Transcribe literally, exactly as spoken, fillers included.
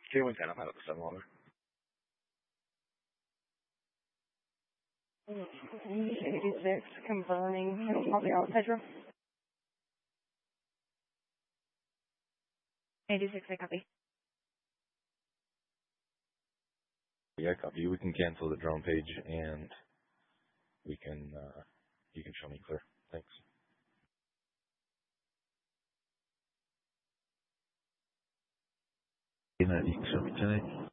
Give me one ten. I'm out of the seven eleven. eighty-six, confirming. I'll be out, Pedro. eighty-six, I copy. Yeah, copy. We can cancel the drone page and we can, uh, you can show me clear. Thanks. You can show me tonight.